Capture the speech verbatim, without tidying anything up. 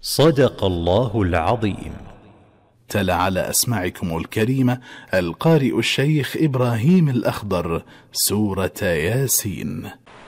صدق الله العظيم. تلا على أسماعكم الكريمة القارئ الشيخ إبراهيم الأخضر سورة ياسين.